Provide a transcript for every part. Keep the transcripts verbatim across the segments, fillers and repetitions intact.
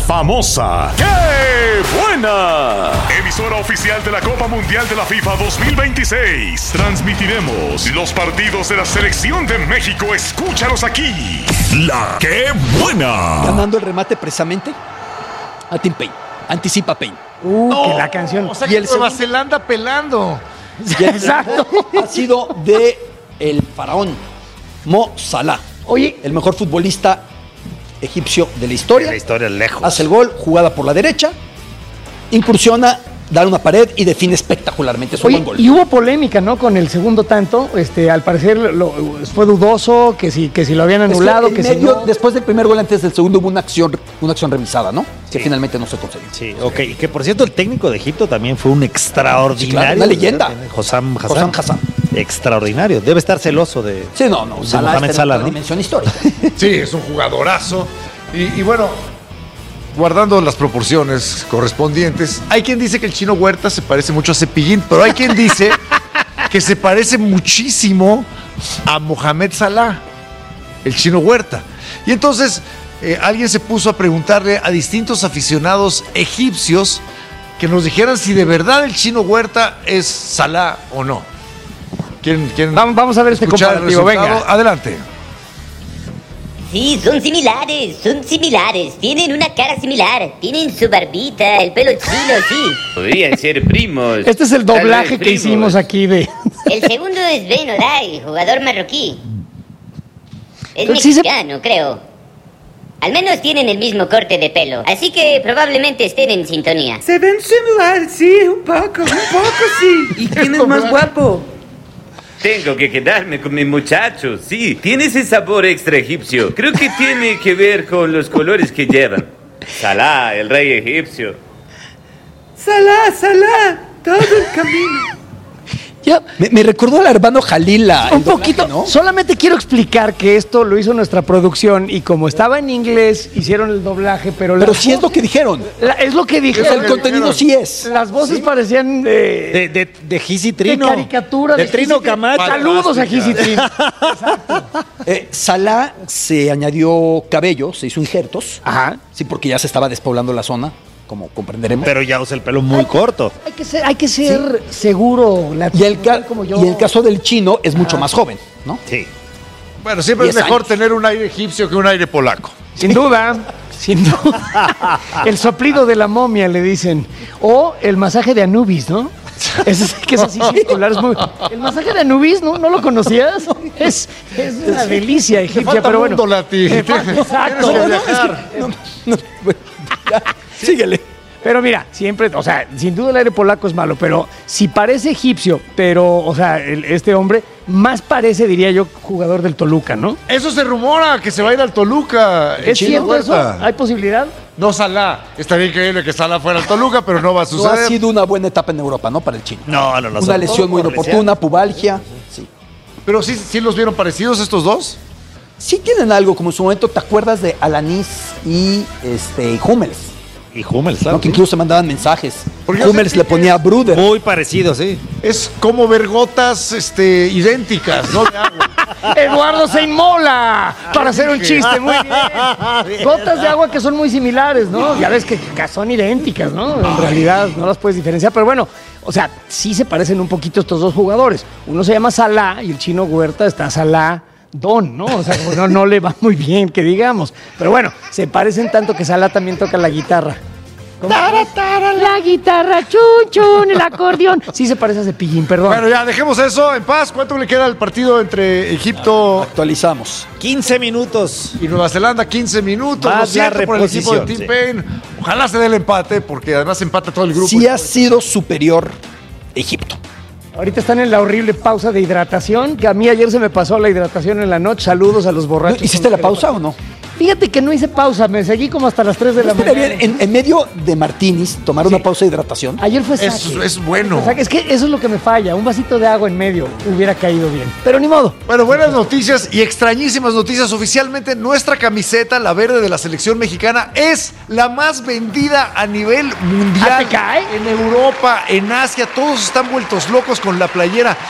famosa. ¡Qué buena! Emisora oficial de la Copa Mundial de la FIFA dos mil veintiséis. Transmitiremos los partidos de la Selección de México. Escúchalos aquí. La ¡Qué buena! Ganando el remate precisamente a Tim Payne. Anticipa Payne. Uh, No, que la canción. O sea, Y que el Nueva segundo- Zelanda pelando. Y el Exacto. ha sido de el faraón Mo Salah. Oye, El mejor futbolista egipcio de la historia. La historia lejos. Hace el gol, jugada por la derecha, incursiona, da una pared y define espectacularmente. Es un oye, buen gol. y hubo polémica, ¿no? Con el segundo tanto. Este, al parecer lo- fue dudoso, que si, que si lo habían Es que anulado, en que, si medio, no. después del primer gol, antes del segundo, hubo una acción, una acción revisada, ¿no? Que Sí. finalmente no se concedió. Sí, ok. Y que por cierto, el técnico de Egipto también fue un extraordinario. Sí, claro, una leyenda. Hossam Hassan. Hossam Hassan. Extraordinario. Debe estar celoso de. Sí, no, no. De Salah Mohamed está en Salah, otra ¿no? dimensión histórica. Sí, es un jugadorazo. Y, y bueno, guardando las proporciones correspondientes, hay quien dice que el Chino Huerta se parece mucho a Cepillín, pero hay quien dice que se parece muchísimo a Mohamed Salah, el Chino Huerta. Y entonces eh, alguien se puso a preguntarle a distintos aficionados egipcios que nos dijeran si de verdad el Chino Huerta es Salah o no. ¿Quieren, quieren Vamos, vamos a ver este escuchar el comparativo, resultado? venga. Adelante. Sí, son similares, son similares. Tienen una cara similar. Tienen su barbita, el pelo chino, sí. Podrían ser primos. Este es el Tal doblaje vez que primos. hicimos aquí de. El segundo es Ben Oday, jugador marroquí. Es Pero sí se- mexicano, creo. Al menos tienen el mismo corte de pelo, así que probablemente estén en sintonía. Se ven similar, sí, un poco, un poco sí. ¿Y quién es más guapo? Tengo que quedarme con mi muchacho, sí. Tiene ese sabor extra egipcio. Creo que tiene que ver con los colores que llevan. Salah, el rey egipcio. Salah, Salah, todo el camino. Ya, me, me recordó al hermano Jalila. Un poquito, ¿no? solamente quiero explicar que esto lo hizo nuestra producción y como estaba en inglés, hicieron el doblaje, pero... Pero las sí es lo que dijeron. La- es lo que O dije. sea, el contenido sí es. Las voces parecían de, De, de, de Gisi de Trino. caricatura. De de Trino Gisi- Camacho. Saludos a Gisi Trino. Eh, Salah se añadió cabello, se hizo injertos. Ajá. Sí, porque ya se estaba despoblando la zona, como comprenderemos. Pero ya usa el pelo muy corto. Hay que ser, hay que ser seguro. La, y, el ca- como yo. y el caso del chino es mucho más joven, ¿no? Sí. Bueno, siempre es diez mejor años. tener un aire egipcio que un aire polaco. Sin duda, sin duda. El soplido de la momia, le dicen. O el masaje de Anubis, ¿no? Ese es que es así circular. Es muy... El masaje de Anubis, ¿no? ¿No lo conocías? Es, es una delicia egipcia, falta pero bueno. mundo, Lati. Te falta- Exacto. Tienes que No, es que- viajar. No, no, bueno, ya, síguele. Pero mira, siempre, o sea, sin duda el aire polaco es malo, pero si parece egipcio, pero, o sea, el- este hombre más parece, diría yo, jugador del Toluca, ¿no? Eso se rumora, que se va a ir al Toluca. el ¿Es Chino cierto eso? Huerta. ¿Hay posibilidad? No Salah. Estaría increíble que Salah fuera al Toluca, pero no va a No ha suceder. sido una buena etapa en Europa, ¿no? Para el chino. No, no, no. Una sobre lesión todo muy por inoportuna, pubalgia. Sí. Pero sí, sí los vieron parecidos estos dos. Sí tienen algo, como en su momento, ¿te acuerdas de Alanis y este y Hummels? Y Hummels, ¿No? ¿sabes? Que incluso se mandaban mensajes. Porque yo Hummels sentí le que ponía Bruder. Muy parecido, sí. Es como vergotas este, idénticas, ¿no? De agua. Eduardo se inmola para hacer un chiste, muy bien. Gotas de agua que son muy similares, ¿no? Ya ves que son idénticas, ¿no? En realidad no las puedes diferenciar, pero bueno, o sea, sí se parecen un poquito estos dos jugadores. Uno se llama Salah y el chino Huerta está Salah Don, ¿no? O sea, como no, no le va muy bien, que digamos. Pero bueno, se parecen tanto que Salah también toca la guitarra. ¿Cómo? Tara, tara, la guitarra, chun, chun, el acordeón. Sí se parece a Cepillín, perdón. Bueno, ya dejemos eso en paz. ¿Cuánto le queda al partido entre Egipto Actualizamos. quince minutos. y Nueva Zelanda? quince minutos. Más Lo siento la por el equipo de reposición, Tim Payne. Ojalá se dé el empate, porque además empata todo el grupo. Sí ha sido superior Egipto. Ahorita están en la horrible pausa de hidratación, que a mí ayer se me pasó la hidratación en la noche. Saludos a los borrachos. ¿Hiciste la pausa o no? Fíjate que no hice pausa, me seguí como hasta las tres de la Estaría mañana. bien, en, en medio de Martinis, tomar una pausa de hidratación. Ayer fue Es, saque. es bueno. O sea, es que eso es lo que me falla. Un vasito de agua en medio hubiera caído bien. Pero ni modo. Bueno, buenas noticias y extrañísimas noticias. Oficialmente, nuestra camiseta, la verde de la selección mexicana, es la más vendida a nivel mundial. ¿Ah, te cae? En Europa, en Asia, todos están vueltos locos con la playera.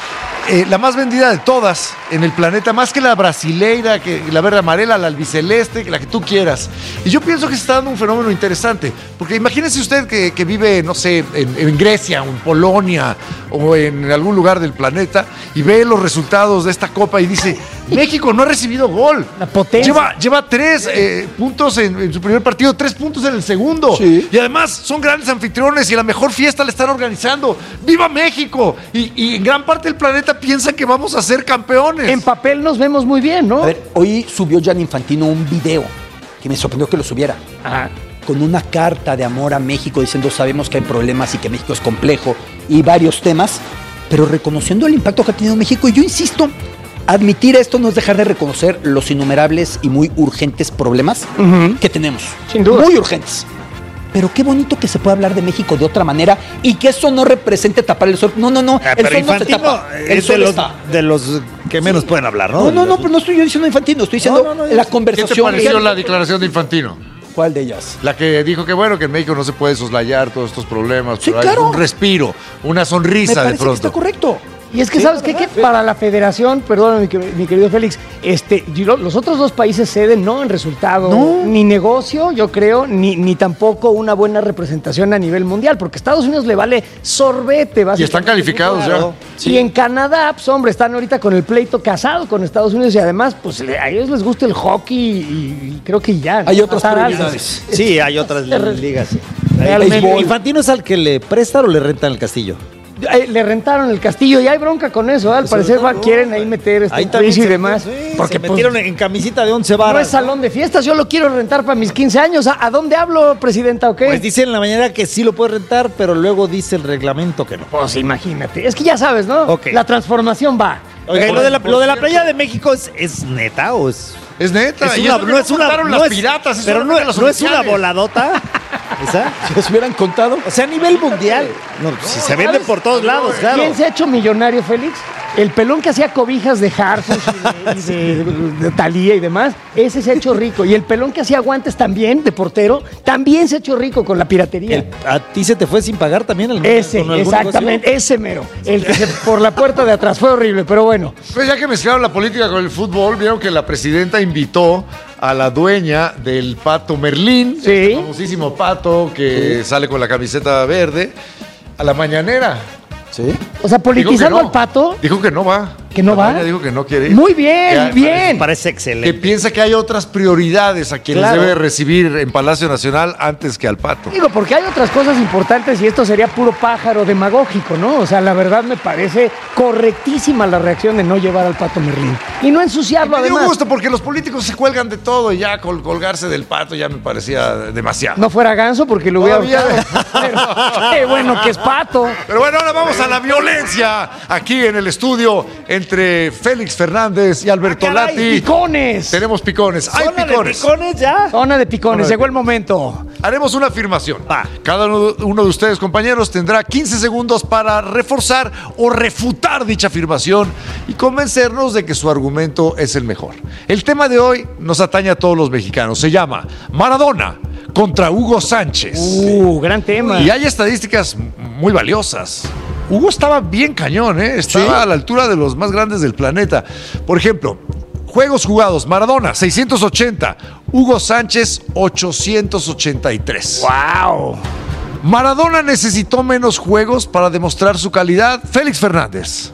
eh, la más vendida de todas en el planeta, más que la brasileira, que la verde amarela, la albiceleste, la que tú quieras. Y yo pienso que se está dando un fenómeno interesante, porque imagínese usted que, que vive, no sé, en, en Grecia o en Polonia o en algún lugar del planeta y ve los resultados de esta copa y dice, México no ha recibido gol. La potencia. Lleva, lleva tres eh, puntos en, en su primer partido, tres puntos en el segundo. Sí. Y además son grandes anfitriones y la mejor fiesta la están organizando. ¡Viva México! Y, y en gran parte del planeta piensa que vamos a ser campeones. En papel nos vemos muy bien, ¿no? A ver, hoy subió Gianni Infantino un video que me sorprendió que lo subiera. Ajá. Con una carta de amor a México diciendo sabemos que hay problemas y que México es complejo y varios temas, pero reconociendo el impacto que ha tenido México. Y yo insisto, admitir esto no es dejar de reconocer los innumerables y muy urgentes problemas Uh-huh. que tenemos. Sin duda. Muy urgentes. Pero qué bonito que se pueda hablar de México de otra manera y que eso no represente tapar el sol. No, no, no. Ah, el pero sol no se Infantino tapa. El es sol de los, está. de los que menos pueden hablar, ¿no? No, no, no, pero no estoy yo diciendo Infantino, estoy diciendo No, no, no, la yo- ¿Qué conversación. te pareció la declaración de Infantino? ¿Cuál de ellas? La que dijo que bueno, que en México no se puede soslayar todos estos problemas, Sí, pero claro. hay un respiro, una Me sonrisa parece de que pronto. está correcto. Y es que, ¿sabes qué? Que para la federación, perdón, mi, que- mi querido Félix, este, yo- los otros dos países ceden no en resultado, No. ni negocio, yo creo, ni, ni tampoco una buena representación a nivel mundial, porque a Estados Unidos le vale sorbete. Y básicamente. están calificados Claro. ya. Y en Canadá, pues hombre, están ahorita con el pleito casado con Estados Unidos y además, pues le- a ellos les gusta el hockey y, y creo que ya. Hay otras Pasar prioridades. algo. Sí, hay otras ligas. sí. Realmente. Béisbol. ¿Infantino es al que le prestan o le rentan el castillo? Eh, Le rentaron el castillo y hay bronca con eso, ¿eh? Al parecer va- quieren ahí meter este Ahí también juicio y se- demás. sí, porque se pues, metieron en camisita de once varas. no es salón de fiestas, yo lo quiero rentar para mis quince años. ¿A, a dónde hablo, presidenta, o qué? Pues dice en la mañana que sí lo puede rentar, pero luego dice el reglamento que no. Pues imagínate, es que ya sabes, ¿no? Ok. La transformación va. Oiga, ¿y lo de la, lo de la playa de México es, es neta o es...? Es neta. Es y una, eso que no es una... contaron no las es- piratas, es pero no, solamente los no es una oficiales. voladota. ¿Esa? Si les hubieran contado. O sea, a nivel mundial. No, si se vende por todos lados, claro. ¿Quién se ha hecho millonario, Félix? El pelón que hacía cobijas de Harfus y de, y de- de Thalía y demás, ese se ha hecho rico. Y el pelón que hacía guantes también, de portero, también se ha hecho rico con la piratería. El- ¿A ti se te fue sin pagar también? El, Ese, con algún exactamente, ese mero. El que se por la puerta de atrás fue horrible, pero bueno. Pues ya que mezclaron la política con el fútbol, vieron que la presidenta invitó a la dueña del Pato Merlín, Sí. el famosísimo pato que sale con la camiseta verde, a la mañanera. Sí. O sea, Dijo que politizando no. al pato, Dijo que no va. ¿Que no La va? dueña dijo que no quiere ir. muy bien, Que- bien. Parece Que excelente. piensa que hay otras prioridades a quienes Claro. debe recibir en Palacio Nacional antes que al pato. Digo, porque hay otras cosas importantes y esto sería puro pájaro demagógico, ¿no? O sea, la verdad me parece correctísima la reacción de no llevar al pato Merlín. Y no ensuciarlo Me dio además. gusto porque los políticos se cuelgan de todo y ya col- colgarse del pato ya me parecía demasiado. No fuera ganso porque lo hubiera Todavía. ahorcado. Pero qué bueno que es pato. Pero bueno, ahora vamos a la violencia aquí en el estudio entre Félix Fernández y Alberto Ah, caray, Lati. picones. Tenemos picones. Hay ¿Zona de picones. picones ya? Zona de picones, Zona de llegó el momento. Haremos una afirmación. Va. Cada uno, uno de ustedes, compañeros, tendrá quince segundos para reforzar o refutar dicha afirmación y convencernos de que su argumento es el mejor. El tema de hoy nos atañe a todos los mexicanos. Se llama Maradona contra Hugo Sánchez. Uh, gran tema. Y hay estadísticas muy valiosas. Hugo estaba bien cañón, ¿eh? Estaba a la altura de los más grandes del planeta. Por ejemplo, juegos jugados, Maradona, seiscientos ochenta, Hugo Sánchez, ochocientos ochenta y tres. Wow. Maradona necesitó menos juegos para demostrar su calidad. Félix Fernández.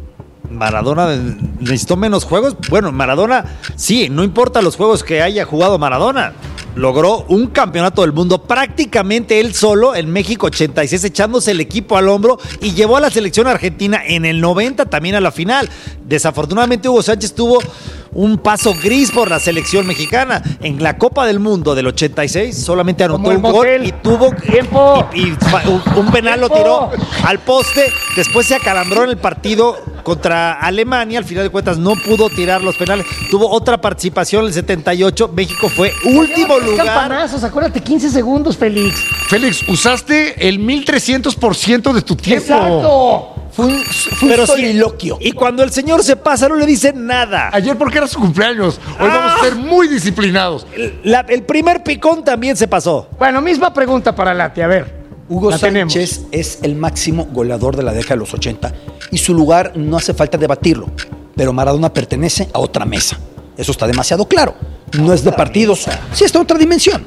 Maradona necesitó menos juegos. Bueno, Maradona, sí, no importa los juegos que haya jugado Maradona. Logró un campeonato del mundo prácticamente él solo en México ochenta y seis, echándose el equipo al hombro y llevó a la selección argentina en el noventa también a la final. Desafortunadamente Hugo Sánchez tuvo un paso gris por la selección mexicana. En la Copa del Mundo del ochenta y seis solamente anotó Como el un gol motel. y tuvo Tiempo. y, y fa- un, un penal lo Tiempo. tiró al poste. Después se acalambró en el partido contra Alemania. Al final de cuentas no pudo tirar los penales. Tuvo otra participación en el setenta y ocho. México fue último Llévate los lugar. campanazos, acuérdate, quince segundos, Félix. Félix, usaste el mil trescientos por ciento de tu tiempo. Exacto. Fue un, fue un Pero sí, soliloquio. y cuando el señor se pasa no le dicen nada. Ayer porque era su cumpleaños. Hoy vamos a ser muy disciplinados. El, la- el primer picón también se pasó. Bueno, misma pregunta para Lati, a ver. Hugo la tenemos. Sánchez es el máximo goleador de la década de los ochenta y su lugar no hace falta debatirlo, pero Maradona pertenece a otra mesa. Eso está demasiado claro. No es de partidos, sí está en otra dimensión.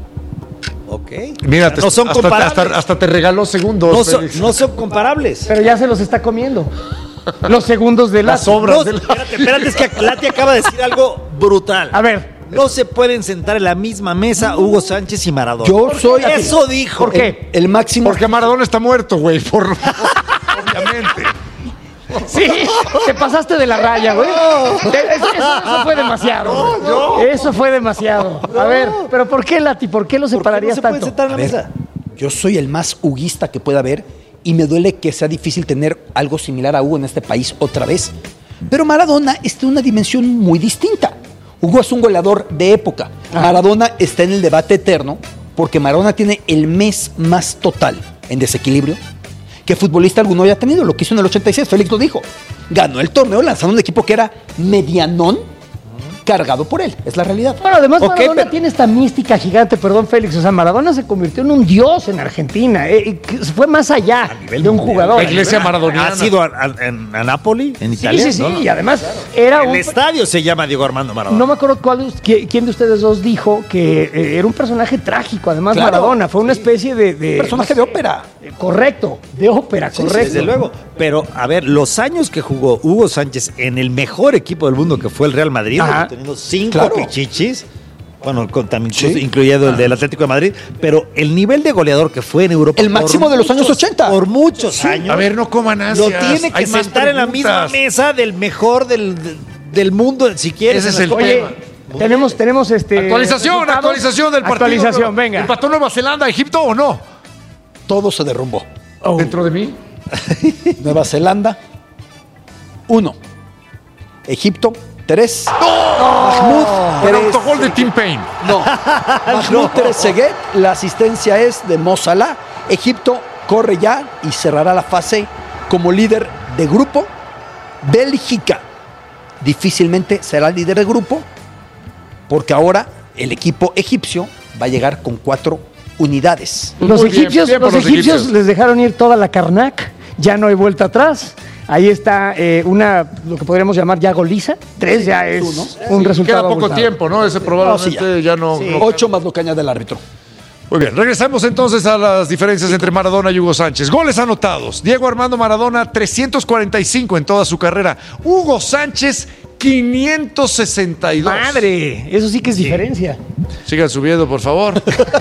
Ok. Mira, te- no son hasta, comparables. hasta- hasta te regaló segundos. no, son, Félix. no son comparables. Pero ya se los está comiendo. Los segundos de Las la obras No, de la- espérate, espérate, es que Lati acaba de decir algo brutal. A ver. No se pueden sentar en la misma mesa Hugo Sánchez y Maradona. Yo soy... Eso dijo. ¿Por qué? El, el máximo... Porque Maradona está muerto, güey. Por... Obviamente. Sí, te pasaste de la raya, güey. Te- Eso, eso fue demasiado. güey. Eso fue demasiado. A ver, pero ¿por qué, Lati? ¿Por qué lo ¿Por qué no separarías se pueden tanto? sentar en la A ver, mesa? yo soy el más huguista que pueda haber y me duele que sea difícil tener algo similar a Hugo en este país otra vez. Pero Maradona está en una dimensión muy distinta. Hugo es un goleador de época. Maradona está en el debate eterno porque Maradona tiene el mes más total en desequilibrio que futbolista alguno haya tenido. Lo que hizo en el ochenta y seis, Félix lo dijo. Ganó el torneo lanzando un equipo que era medianón cargado por él. Es la realidad. Bueno, además Ok, Maradona pero- tiene esta mística gigante, perdón Félix, o sea, Maradona se convirtió en un dios en Argentina, eh, y que fue más allá de un jugador. La iglesia maradoniana. ¿Ha sido a, a- en- a Nápoli, en Sí, Italia? sí, sí, ¿no? y además era El un... estadio se llama Diego Armando Maradona. No me acuerdo cuál, de us- qui- quién de ustedes dos dijo que eh, era un personaje trágico, además Claro, Maradona, fue una especie de... de- Personaje de ópera. Eh, Correcto, de ópera, correcto. Desde luego. Pero, a ver, los años que jugó Hugo Sánchez en el mejor equipo del mundo, que fue el Real Madrid, Ajá. teniendo cinco Claro. pichichis, bueno, con- también Sí. incluyendo el del Atlético de Madrid, pero el nivel de goleador que fue en Europa. El máximo de los años ochenta. Por muchos años. A ver, no coman ansias. Lo tiene que Hay más sentar en la misma preguntas. mesa del mejor del, del mundo, si quieres. Ese es en el la- Oye, tema. tenemos, tenemos este... Actualización, resultados. actualización del partido. Actualización, venga. ¿Empató Nueva Zelanda, Egipto o no? Todo se derrumbó. Oh. Dentro de mí. Nueva Zelanda, uno. Egipto, tres. Mahmoud, Por tres. autogol de Tim Payne. No. Mahmoud Trezeguet, la asistencia es de Mo Salah. Egipto corre ya y cerrará la fase como líder de grupo. Bélgica difícilmente será líder de grupo porque ahora el equipo egipcio va a llegar con cuatro unidades. Los Muy bien, egipcios, bien por los los egipcios egipcios. les dejaron ir toda la Karnak, ya no hay vuelta atrás. Ahí está eh, una, lo que podríamos llamar ya goliza. Tres ya es uno. un resultado. Queda poco abultado. tiempo, ¿no? Ese probablemente No, sí, ya. no, Sí, no- Ocho más lo que añade el árbitro. Muy bien, regresamos entonces a las diferencias entre Maradona y Hugo Sánchez. Goles anotados. Diego Armando Maradona, trescientos cuarenta y cinco en toda su carrera. Hugo Sánchez, quinientos sesenta y dos. Madre, eso sí que es diferencia. Sigan subiendo, por favor.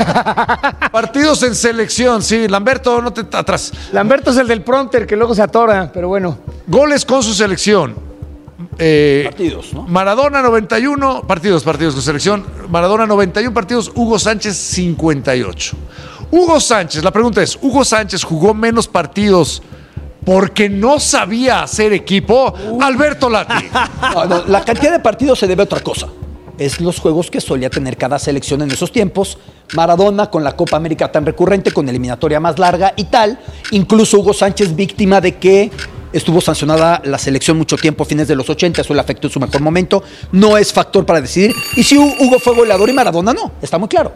Partidos en selección, sí. Lamberto, no te atrás. Lamberto es el del prompter que luego se atora, pero bueno. Goles con su selección. Eh, Partidos, ¿no? Maradona noventa y uno partidos, partidos con selección. Maradona noventa y uno partidos, Hugo Sánchez cincuenta y ocho. Hugo Sánchez, la pregunta es, ¿Hugo Sánchez jugó menos partidos porque no sabía hacer equipo? Alberto Lati. No, no, la cantidad de partidos se debe a otra cosa. Es los juegos que solía tener cada selección en esos tiempos. Maradona con la Copa América tan recurrente, con eliminatoria más larga y tal. Incluso Hugo Sánchez víctima de que estuvo sancionada la selección mucho tiempo, a fines de los ochenta, eso le afectó en su mejor momento. No es factor para decidir. Y si Hugo fue goleador y Maradona no, está muy claro.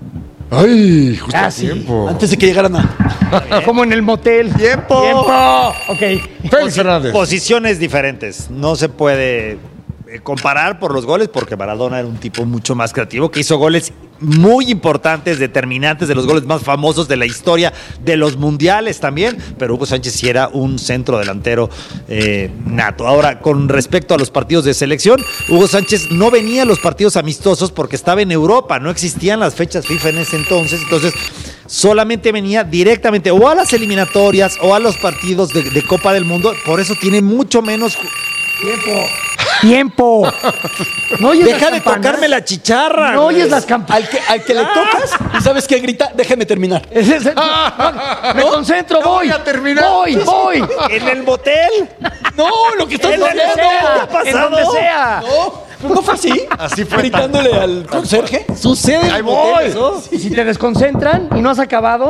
Ay, justo Ah, a sí. tiempo. Antes de que llegaran a... Como en el motel. ¡Tiempo! ¡Tiempo! Ok. Félix Fernández. Posiciones diferentes. No se puede eh, comparar por los goles porque Maradona era un tipo mucho más creativo que hizo goles muy importantes, determinantes, de los goles más famosos de la historia de los mundiales también, pero Hugo Sánchez sí era un centro delantero eh, nato. Ahora, con respecto a los partidos de selección, Hugo Sánchez no venía a los partidos amistosos porque estaba en Europa, no existían las fechas FIFA en ese entonces, entonces solamente venía directamente o a las eliminatorias o a los partidos de, de Copa del Mundo, por eso tiene mucho menos... Tiempo. Tiempo. ¿No oyes Deja las de campanas? tocarme la chicharra. ¿No güey. oyes las campanas? Al que, al que le tocas, ¿y sabes qué grita? Déjeme terminar. Ese es el- no, me concentro, No voy. voy a terminar. Voy, voy. ¿En el motel? No, lo que estás En donde diciendo. sea. ¿Qué ha En pasado? donde sea. No, ¿no fue así? Así fue. Gritándole al conserje. Sucede Ahí en voy. moteles, ¿no? Y si te desconcentran y no has acabado,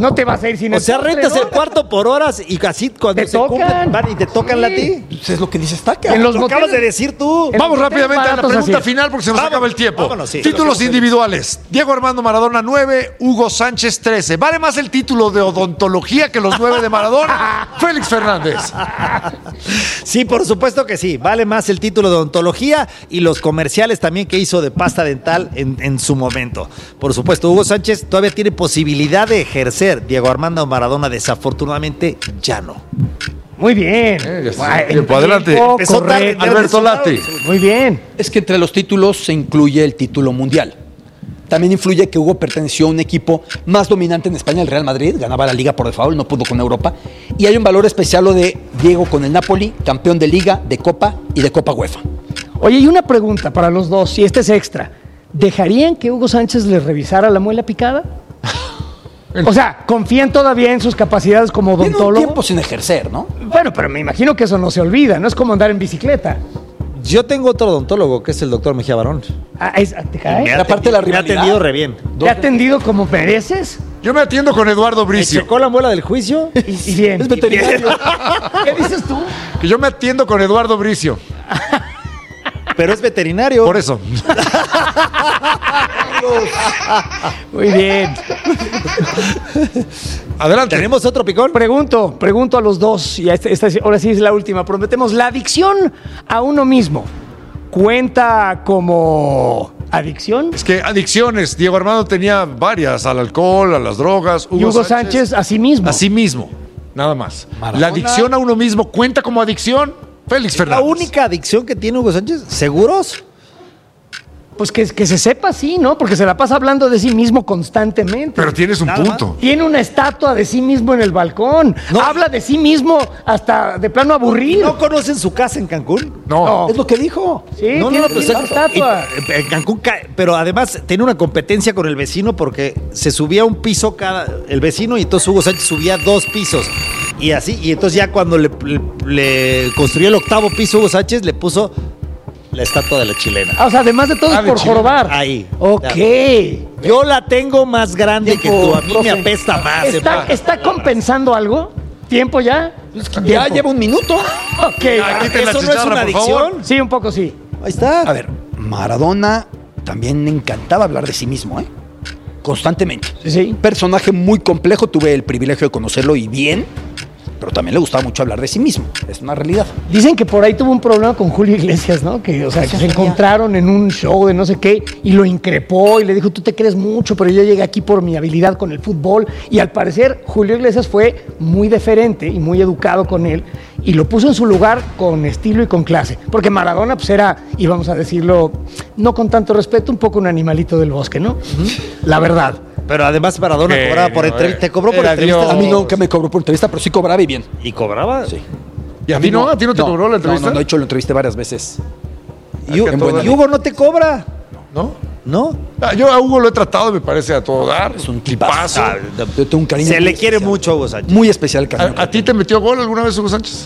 no te vas a ir sin O el sea, postre, rentas ¿no? el cuarto por horas y así cuando Te se tocan. cumplen van y te tocan Sí. a ti. Pues es lo que dice Estaca. En los Lo acabas moteles- de decir tú. En Vamos los rápidamente a la baratos pregunta así. final porque se nos Vámonos, acaba el tiempo. vámonos, sí. Títulos individuales. Diego Armando Maradona nueve, Hugo Sánchez trece. ¿Vale más el título de odontología que los nueve de Maradona? Félix Fernández. Sí, por supuesto que sí. Vale más el título de odontología y los comerciales también que hizo de pasta dental en, en su momento. Por supuesto, Hugo Sánchez todavía tiene posibilidad de ejercer. Diego Armando Maradona, desafortunadamente, ya no. Muy bien. Eh, ya está. Guay, en Tiempo, adelante. tiempo Empezó tarde, correcto. Alberto Lati. Muy bien. Es que entre los títulos se incluye el título mundial. También influye que Hugo perteneció a un equipo más dominante en España, el Real Madrid, ganaba la Liga por default, no pudo con Europa. Y hay un valor especial lo de Diego con el Napoli, campeón de Liga, de Copa y de Copa UEFA. Oye, y una pregunta para los dos, y este es extra. ¿Dejarían que Hugo Sánchez les revisara la muela picada? O sea, ¿confían todavía en sus capacidades como Tiene un odontólogo? tiempo sin ejercer, ¿no? Bueno, pero me imagino que eso no se olvida, no es como andar en bicicleta. Yo tengo otro odontólogo, que es el doctor Mejía Barón. Ah, es- ¿te cae? Me ha Era parte de la atendido- me ha rivalidad. atendido re bien. ¿Te ha atendido como mereces? Yo me atiendo con Eduardo Me Bricio. checó la muela del juicio. Y, y bien. Es veterinario. ¿Qué dices tú? Que yo me atiendo con Eduardo Bricio. Pero es veterinario. Por eso. Muy bien. Adelante. ¿Tenemos otro picón? Pregunto, pregunto a los dos, y esta, esta- ahora sí es la última. Prometemos, ¿la adicción a uno mismo cuenta como adicción? Es que adicciones. Diego Armando tenía varias: al alcohol, a las drogas. Y Hugo Sánchez a sí mismo. a sí mismo. Nada más. Maradona. ¿La adicción a uno mismo cuenta como adicción? Félix La Fernández. única adicción que tiene Hugo Sánchez, ¿seguros? Pues que, que se sepa sí, ¿no? Porque se la pasa hablando de sí mismo constantemente. Pero tienes un Nada punto. Tiene una estatua de sí mismo en el balcón. No. Habla de sí mismo hasta de plano ¿Y aburrido. no conocen su casa en Cancún? No. Es lo que dijo. Sí, No, no, tiene, no, pues, tiene una estatua. y- en Cancún, ca- pero además tiene una competencia con el vecino porque se subía un piso cada el vecino y entonces Hugo Sánchez subía dos pisos. Y así, y entonces ya cuando le, le- le construyó el octavo piso Hugo Sánchez le puso la estatua de la chilena. Ah, o sea, además de todo Ah, es de por Chile. jorobar. Ahí. Ok. Yo la tengo más grande que Tiempo, tú, a mí profe. me apesta más. ¿Está, eh. ¿Está compensando algo? ¿Tiempo ya? Ya Tiempo. lleva un minuto. Ok. Ah, quiten la ¿Eso no es chicharra, una por favor. adicción? Sí, un poco sí. Ahí está. A ver, Maradona también le encantaba hablar de sí mismo, ¿eh? Constantemente. Sí, sí. Personaje muy complejo, tuve el privilegio de conocerlo y bien, pero también le gustaba mucho hablar de sí mismo. Es una realidad. Dicen que por ahí tuvo un problema con Julio Iglesias, ¿no? Que, o sea, que se encontraron en un show de no sé qué y lo increpó y le dijo, tú te crees mucho, pero yo llegué aquí por mi habilidad con el fútbol. Y al parecer Julio Iglesias fue muy deferente y muy educado con él y lo puso en su lugar con estilo y con clase. Porque Maradona pues era, y vamos a decirlo, no con tanto respeto, un poco un animalito del bosque, ¿no? La verdad. Pero además Maradona Genio, cobraba por entrevista. eh. Te cobró por Era entrevista. A mí Dios. nunca me cobró por entrevista, pero sí cobraba y bien. ¿Y cobraba? Sí. ¿Y a ti no? ¿A ti no te cobró la entrevista? No, no, de hecho lo entrevisté varias veces. Y, Hugo- En buena y Hugo no te cobra, ¿No? ¿no? Ah, yo a Hugo lo he tratado, me parece, a todo dar. Es un tipazo. tipazo. Ah, yo tengo un cariño Se muy le quiere especial. mucho a Hugo Sánchez. Muy especial cariño. ¿A, a ti te metió gol alguna vez Hugo Sánchez?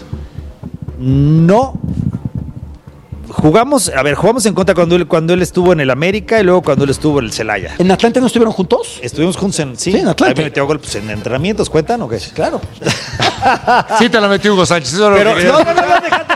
No. Jugamos, a ver, jugamos en contra cuando él, cuando él estuvo en el América y luego cuando él estuvo en el Celaya. ¿En Atlante no estuvieron juntos? Estuvimos juntos en, sí, Sí, en Atlante. Ahí me metió gol pues, en entrenamientos, ¿cuentan o qué? Claro. Sí te la metió Hugo Sánchez. Eso era Pero, lo que no, quería. no, no, no, déjate.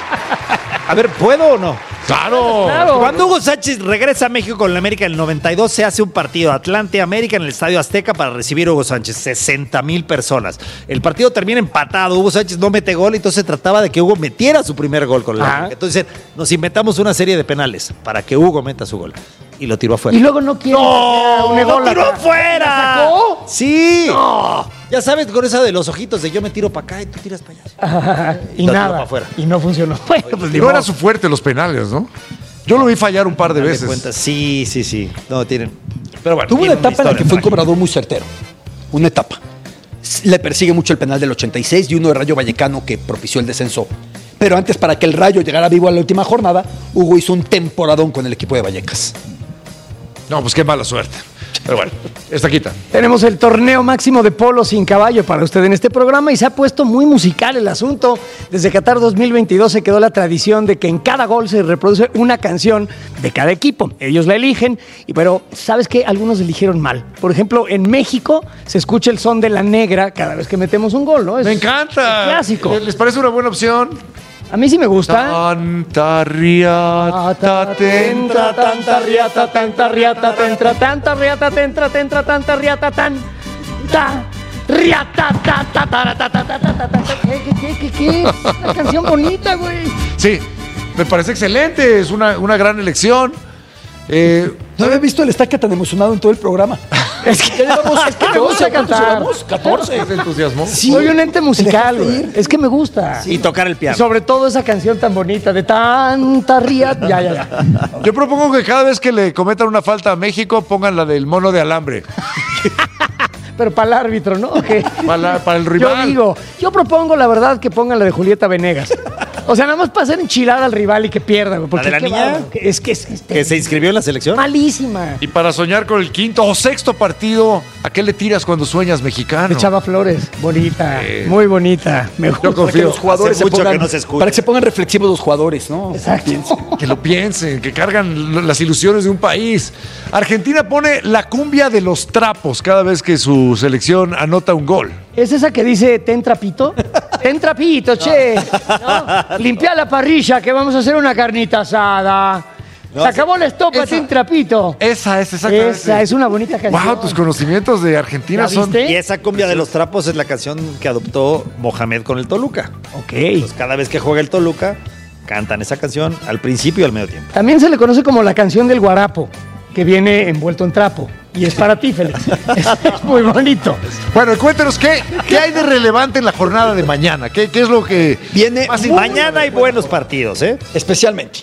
A ver, ¿puedo o no? ¡Claro! Claro. Cuando Hugo Sánchez regresa a México con la América en el noventa y dos, se hace un partido Atlante-América en el Estadio Azteca para recibir a Hugo Sánchez. sesenta mil personas. El partido termina empatado. Hugo Sánchez no mete gol, entonces se trataba de que Hugo metiera su primer gol con la Ajá. América. Entonces nos inventamos una serie de penales para que Hugo meta su gol. Y lo tiró afuera. Y luego no quiere. ¡No! un ¡Lo ególatra. tiró afuera! ¿La sacó? ¡Sí! Ya sabes, con esa de los ojitos de yo me tiro para acá y tú tiras para allá. Y Lo tiró nada. pa' afuera. Y no funcionó. Bueno, pues ni No era modo. su fuerte los penales, ¿no? Yo lo vi fallar un par de Dale veces. cuenta. Sí, sí, sí. No, tienen. Pero bueno. Tuvo una Tiene una etapa en la que historia fue un trágica. cobrador muy certero. Una etapa. Le persigue mucho el penal del ochenta y seis y uno de Rayo Vallecano que propició el descenso. Pero antes, para que el Rayo llegara vivo a la última jornada, Hugo hizo un temporadón con el equipo de Vallecas. No, pues qué mala suerte. Pero bueno, esta quita. Tenemos el torneo máximo de polo sin caballo para usted en este programa y se ha puesto muy musical el asunto. Desde Qatar dos mil veintidós se quedó la tradición de que en cada gol se reproduce una canción de cada equipo. Ellos la eligen, y pero ¿sabes qué? Algunos eligieron mal. Por ejemplo, en México se escucha el son de la negra cada vez que metemos un gol, ¿no? Es Me encanta. clásico. ¿Les parece una buena opción? A mí sí me gusta. Tanta riata, Tentra, tanta riata, tanta riata, tentra, tanta riata, tentra, tentra, tanta riata, tan, ta, riata, ta, ta, ta, ta, ta, ta, ta, ta. ¿Qué, qué, qué, qué, qué? Es una canción bonita, güey. Sí, me parece excelente. Es una, una gran elección. Eh, No había visto el estaca tan emocionado en todo el programa. Es que, es que me gusta cantar. catorce. ¿Te entusiasmó? Sí. Soy un ente musical, Te dejaste güey. ir. Es que me gusta. Y tocar el piano. Sobre todo esa canción tan bonita de tanta riata. Ya, ya, ya. Yo propongo que cada vez que le cometan una falta a México, pongan la del mono de alambre. Pero para el árbitro, ¿no? ¿O qué? Para, la- para el rival. Yo digo, yo propongo la verdad que pongan la de Julieta Venegas. O sea, nada más para hacer enchilar al rival y que pierda, güey. Porque ¿La de la qué niña? bárbaro. Es que es, es Que se inscribió en la selección. malísima. Y para soñar con el quinto o sexto partido, ¿a qué le tiras cuando sueñas mexicano? De Chava Flores. Bonita. Sí. Muy bonita. Me gusta. Yo Para que confío. los jugadores Hace se mucho pongan, que no se escucha. para que se pongan reflexivos los jugadores, ¿no? Exacto. Que lo piensen, que cargan lo- las ilusiones de un país. Argentina pone la cumbia de los trapos cada vez que su selección anota un gol. ¿Es esa que dice ten trapito? Ten trapito, che. ¿No? Limpia la parrilla que vamos a hacer una carnita asada. Se acabó la estopa, esa- ten trapito. Esa es exactamente. Esa es una bonita canción. Wow, tus conocimientos de Argentina ¿Ya son. viste? Y esa cumbia de los trapos es la canción que adoptó Mohamed con el Toluca. Ok. Entonces, cada vez que juega el Toluca, cantan esa canción al principio y al medio tiempo. También se le conoce como la canción del guarapo, que viene envuelto en trapo. Y es para ti, Félix. Es, es muy bonito. Bueno, cuéntanos qué, qué hay de relevante en la jornada de mañana. ¿Qué, qué es lo que Viene más muy- importante? Mañana hay buenos partidos, ¿eh? Especialmente.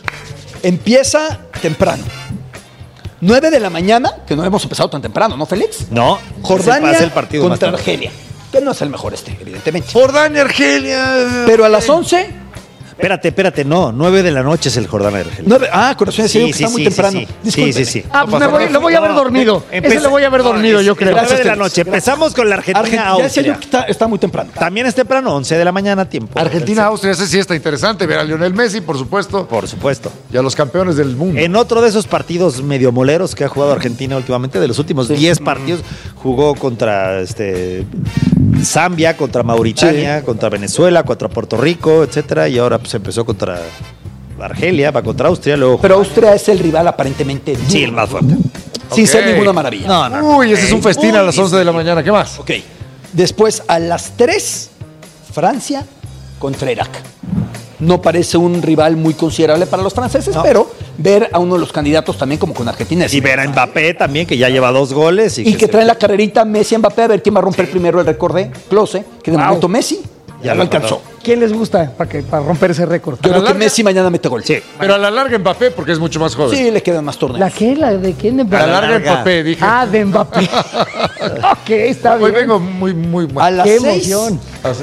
Empieza temprano. nueve de la mañana, que no hemos empezado tan temprano, ¿no, Félix? No. Jordania es el partido más contra tarde. Argelia. Que no es el mejor este, evidentemente. Jordania, Argelia. Pero a las once, Espérate, espérate, no. nueve de la noche es el Jordania de Argelia. nueve, ah, corazón, Sí, decía que sí, está muy sí, temprano. sí, sí. Discúlpeme. Sí, sí, sí. Ah, pues me voy, lo voy a haber dormido. Ese Empeza- lo voy a haber dormido, yo creo. nueve de la Gracias, noche. Félix. Empezamos con la Argentina, Argentina, ya decía yo Austria. que está, está muy temprano. También es temprano, once de la mañana, tiempo. Argentina, Austria, ese sí está interesante. Ver a Lionel Messi, por supuesto. Por supuesto. Y a los campeones del mundo. En otro de esos partidos medio moleros que ha jugado Argentina últimamente, de los últimos diez partidos, jugó contra este Zambia, contra Mauritania, contra Venezuela, contra Puerto Rico, etcétera, y ahora pues empezó contra Argelia, va contra Austria, luego Pero Austria es el rival aparentemente duro, sí, el más fuerte. sin Ok. ser ninguna maravilla. No, no, no. Uy, ese es un festín a las once de la mañana. ¿Qué más? Ok. Después, a las tres, Francia contra Irak. No parece un rival muy considerable para los franceses, No. pero ver a uno de los candidatos también como con Argentina es Y ver a Mbappé también, que ya lleva dos goles. Y, Y que se- traen la carrerita Messi-Mbappé a ver quién va a romper primero el récord de Klose, que de Wow. momento Messi ya Ya lo lo alcanzó. ¿Quién les gusta para, que, para romper ese récord? Yo la creo que larga- Messi mañana mete gol. Sí. Pero a la larga Mbappé, porque es mucho más joven. Sí, le quedan más torneos. ¿La qué? ¿La de quién? ¿De A la Mbappé? larga larga. Mbappé, dije. Ah, de Mbappé. ok, está bien. Hoy vengo muy, muy A mal. las Qué seis, emoción. Así.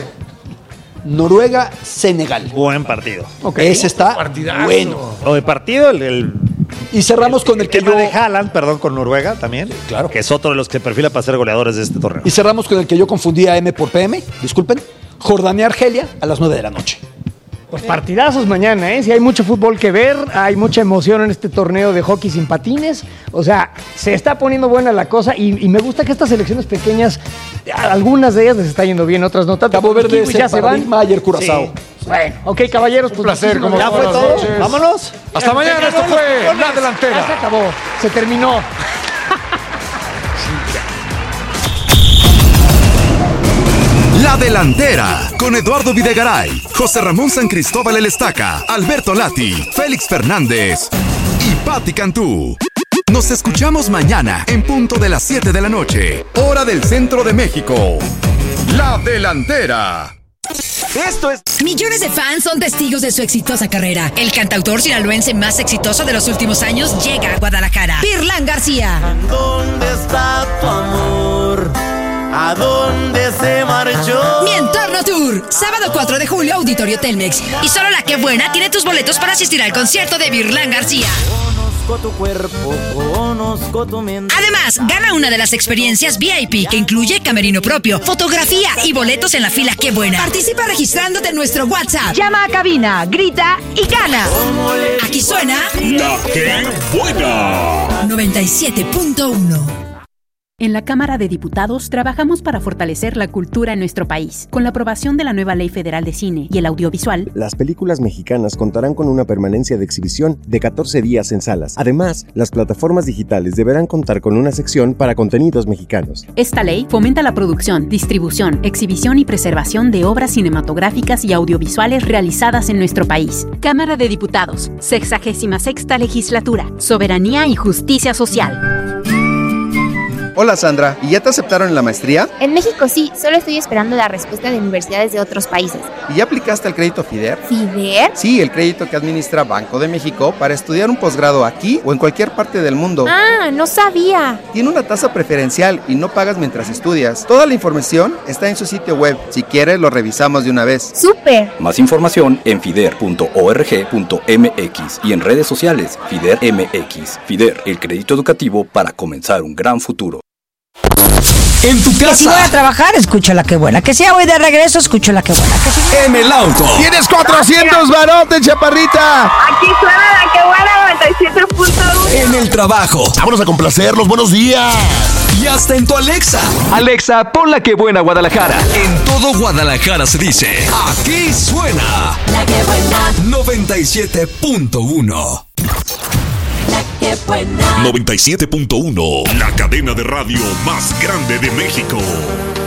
Noruega-Senegal. Buen partido. Ok. Ese está Partidazo. bueno. O de partido, el, el Y cerramos con el que tema yo... de Haaland, perdón, con Noruega también. claro. Que es otro de los que se perfila para ser goleadores de este torneo. Y cerramos con el que yo confundí a M por P M, disculpen. Jordania-Argelia a las nueve de la noche. Pues partidazos mañana, ¿eh? Si hay mucho fútbol que ver, hay mucha emoción en este torneo de hockey sin patines. O sea, se está poniendo buena la cosa y, y me gusta que estas selecciones pequeñas, a algunas de ellas les está yendo bien, otras no tanto. Cabo Los Verde kiwis es ya el se van. paradigma, ayer Curazao. Sí. Bueno, ok, caballeros, pues placer, muchísimas como ¿Ya fue Buenas todo? noches. Vámonos. Hasta mañana, esto fue La Ya se Delantera. acabó, se terminó. La Delantera, con Eduardo Videgaray, José Ramón San Cristóbal El Estaca, Alberto Lati, Félix Fernández y Patti Cantú. Nos escuchamos mañana en punto de las siete de la noche, hora del centro de México. La Delantera. Esto es... Millones de fans son testigos de su exitosa carrera. El cantautor sinaloense más exitoso de los últimos años llega a Guadalajara. Pirlán García. ¿Dónde está tu amor? ¿A dónde se marchó? Mi Entorno Tour. Sábado cuatro de julio, Auditorio Telmex. Y solo La Que Buena tiene tus boletos para asistir al concierto de Pirlán García. Conozco tu cuerpo con conozco tu mente. Además, gana una de las experiencias V I P que incluye camerino propio, fotografía y boletos en la fila Qué Buena. Participa registrándote en nuestro WhatsApp. Llama a cabina, grita y gana. Aquí suena La Qué Buena. noventa y siete punto uno. En la Cámara de Diputados trabajamos para fortalecer la cultura en nuestro país. Con la aprobación de la nueva Ley Federal de Cine y el Audiovisual, las películas mexicanas contarán con una permanencia de exhibición de catorce días en salas. Además, las plataformas digitales deberán contar con una sección para contenidos mexicanos. Esta ley fomenta la producción, distribución, exhibición y preservación de obras cinematográficas y audiovisuales realizadas en nuestro país. Cámara de Diputados, sexagésima sexta legislatura, soberanía y justicia social. Hola Sandra, ¿y ya te aceptaron en la maestría? En México sí, solo estoy esperando la respuesta de universidades de otros países. ¿Y ya aplicaste al crédito FIDER? ¿FIDER? Sí, el crédito que administra Banco de México para estudiar un posgrado aquí o en cualquier parte del mundo. Ah, no sabía. Tiene una tasa preferencial y no pagas mientras estudias. Toda la información está en su sitio web. Si quieres, lo revisamos de una vez. ¡Súper! Más información en fider punto org punto m x y en redes sociales FIDER M X. FIDER, el crédito educativo para comenzar un gran futuro. En tu casa. Que si voy a trabajar, escucho la que buena. Que si voy de regreso, escucho la que buena. Que si... En el auto. ¡Tienes cuatrocientos barotes, chaparrita! Aquí suena la que buena noventa y siete punto uno. En el trabajo. Vámonos a complacerlos. ¡Buenos días! Y hasta en tu Alexa. Alexa, pon la que buena Guadalajara. En todo Guadalajara se dice: aquí suena la que buena noventa y siete punto uno. La que buena noventa y siete punto uno, la cadena de radio más grande de México.